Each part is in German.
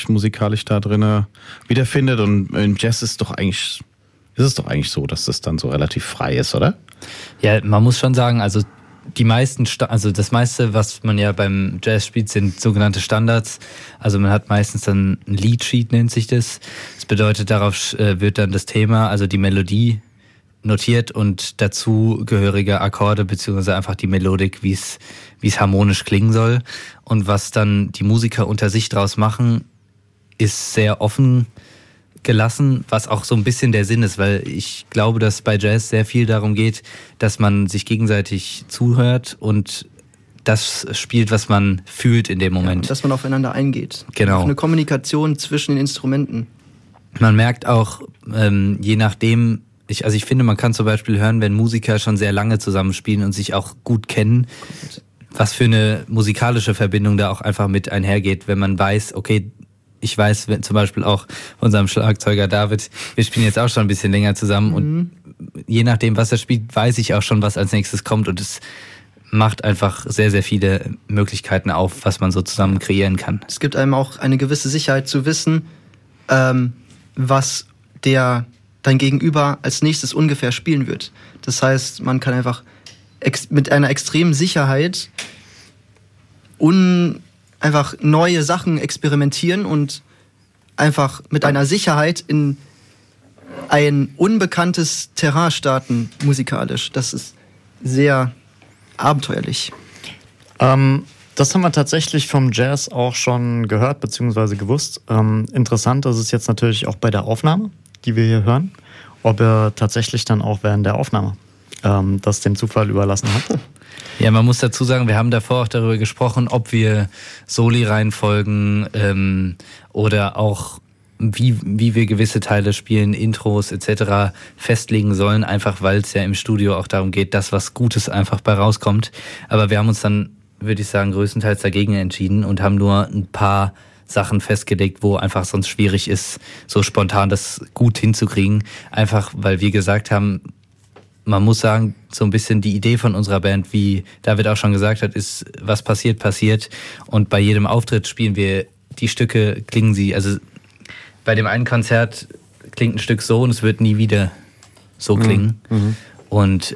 sich musikalisch da drin wiederfindet. Und im Jazz ist es doch eigentlich so, dass das dann so relativ frei ist, oder? Ja, man muss schon sagen, also das meiste, was man ja beim Jazz spielt, sind sogenannte Standards. Also man hat meistens dann ein Leadsheet, nennt sich das. Das bedeutet, darauf wird dann das Thema, also die Melodie notiert und dazu gehörige Akkorde beziehungsweise einfach die Melodik, wie es harmonisch klingen soll. Und was dann die Musiker unter sich draus machen, ist sehr offen gelassen, was auch so ein bisschen der Sinn ist, weil ich glaube, dass bei Jazz sehr viel darum geht, dass man sich gegenseitig zuhört und das spielt, was man fühlt in dem Moment. Ja, dass man aufeinander eingeht. Genau. Auf eine Kommunikation zwischen den Instrumenten. Man merkt auch, je nachdem, ich finde, man kann zum Beispiel hören, wenn Musiker schon sehr lange zusammenspielen und sich auch gut kennen, was für eine musikalische Verbindung da auch einfach mit einhergeht, wenn man weiß, okay, ich weiß zum Beispiel auch von unserem Schlagzeuger David, wir spielen jetzt auch schon ein bisschen länger zusammen und je nachdem, was er spielt, weiß ich auch schon, was als nächstes kommt und es macht einfach sehr, sehr viele Möglichkeiten auf, was man so zusammen kreieren kann. Es gibt einem auch eine gewisse Sicherheit zu wissen, was dein Gegenüber als nächstes ungefähr spielen wird. Das heißt, man kann einfach mit einer extremen Sicherheit einfach neue Sachen experimentieren und einfach mit einer Sicherheit in ein unbekanntes Terrain starten, musikalisch. Das ist sehr abenteuerlich. Das haben wir tatsächlich vom Jazz auch schon gehört bzw. gewusst. Interessant ist es jetzt natürlich auch bei der Aufnahme, die wir hier hören, ob er tatsächlich dann auch während der Aufnahme das dem Zufall überlassen hat. Ja, man muss dazu sagen, wir haben davor auch darüber gesprochen, ob wir Soli-Reihenfolgen oder auch wie wir gewisse Teile spielen, Intros etc. festlegen sollen, einfach weil es ja im Studio auch darum geht, dass was Gutes einfach bei rauskommt. Aber wir haben uns dann, würde ich sagen, größtenteils dagegen entschieden und haben nur ein paar Sachen festgelegt, wo einfach sonst schwierig ist, so spontan das gut hinzukriegen. Einfach, weil wir gesagt haben, man muss sagen, so ein bisschen die Idee von unserer Band, wie David auch schon gesagt hat, ist, was passiert, passiert. Und bei jedem Auftritt spielen wir die Stücke, klingen sie, also bei dem einen Konzert klingt ein Stück so und es wird nie wieder so klingen. Mhm. Und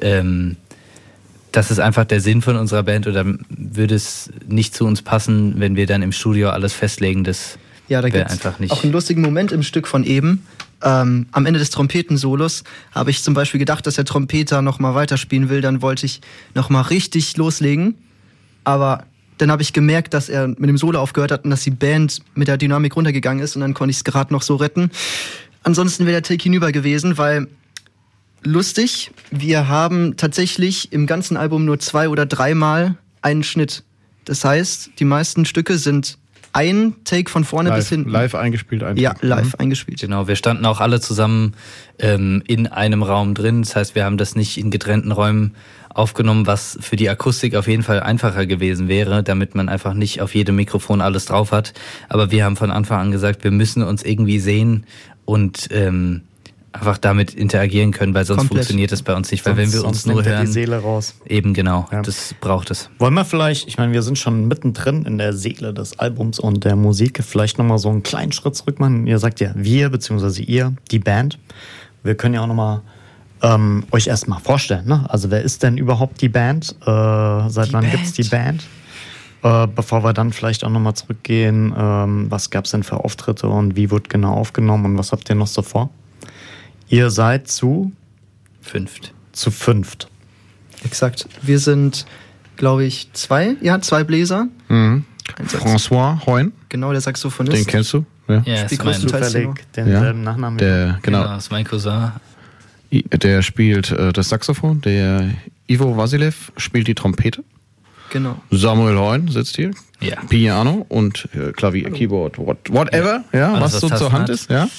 das ist einfach der Sinn von unserer Band und dann würde es nicht zu uns passen, wenn wir dann im Studio alles festlegen. Das ja, da gibt es auch einen lustigen Moment im Stück von eben. Am Ende des Trompetensolos habe ich zum Beispiel gedacht, dass der Trompeter nochmal weiterspielen will. Dann wollte ich nochmal richtig loslegen. Aber dann habe ich gemerkt, dass er mit dem Solo aufgehört hat und dass die Band mit der Dynamik runtergegangen ist. Und dann konnte ich es gerade noch so retten. Ansonsten wäre der Take hinüber gewesen, weil lustig, wir haben tatsächlich im ganzen Album nur 2 oder 3 Mal einen Schnitt. Das heißt, die meisten Stücke sind ein Take von vorne bis hinten. Live eingespielt. Ja, live eingespielt. Genau, wir standen auch alle zusammen in einem Raum drin. Das heißt, wir haben das nicht in getrennten Räumen aufgenommen, was für die Akustik auf jeden Fall einfacher gewesen wäre, damit man einfach nicht auf jedem Mikrofon alles drauf hat. Aber wir haben von Anfang an gesagt, wir müssen uns irgendwie sehen und einfach damit interagieren können, weil sonst funktioniert das bei uns nicht. Weil wenn wir uns nur hören, die Seele raus. Eben genau, ja. Das braucht es. Wollen wir vielleicht, ich meine, wir sind schon mittendrin in der Seele des Albums und der Musik, vielleicht nochmal so einen kleinen Schritt zurück machen. Ihr sagt ja wir, beziehungsweise ihr, die Band. Wir können ja auch nochmal euch erstmal vorstellen, ne? Also wer ist denn überhaupt die Band? Seit wann gibt's die Band? Bevor wir dann vielleicht auch nochmal zurückgehen, was gab's denn für Auftritte und wie wird genau aufgenommen und was habt ihr noch so vor? Ihr seid zu fünft. Zu fünft. Exakt. Wir sind, glaube ich, 2 Bläser. Mhm. François Heun. Genau, der Saxophonist. Den kennst du? Ja. Ja, spielt größtenteils denselben Nachnamen. Genau. Genau, ist mein Cousin. Der spielt das Saxophon. Der Ivo Vasilev spielt die Trompete. Genau. Samuel Heun sitzt hier. Ja. Piano und Klavier, Keyboard, whatever. Ja, alles, was so zur Hand ist. Ja.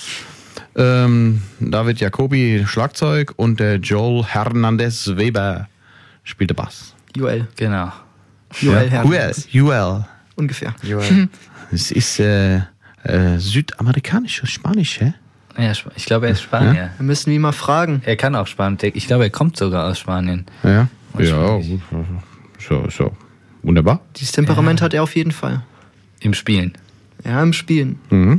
David Jacobi Schlagzeug und der Joel Hernandez Weber spielt den Bass. Joel. Genau. Joel Hernandez. Joel. Ungefähr. Joel. Es ist südamerikanisch, Spanisch, hä? Ja, ich glaube, er ist Spanier. Wir müssen ihn mal fragen. Er kann auch Spanisch. Ich glaube, er kommt sogar aus Spanien. Ja. Ja, so. Wunderbar. Dieses Temperament hat er auf jeden Fall. Im Spielen. Ja, im Spielen. Mhm.